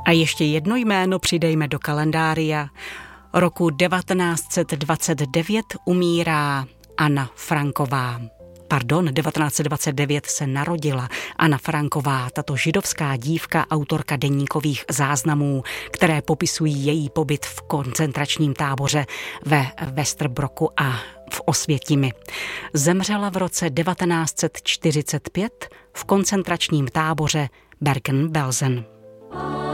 A ještě jedno jméno přidejme do kalendária. Roku 1929 umírá Anna Franková. 1929 se narodila Anna Franková, tato židovská dívka, autorka deníkových záznamů, které popisují její pobyt v koncentračním táboře ve Westerbrocku a v Osvětimi. Zemřela v roce 1945 v koncentračním táboře Bergen-Belsen.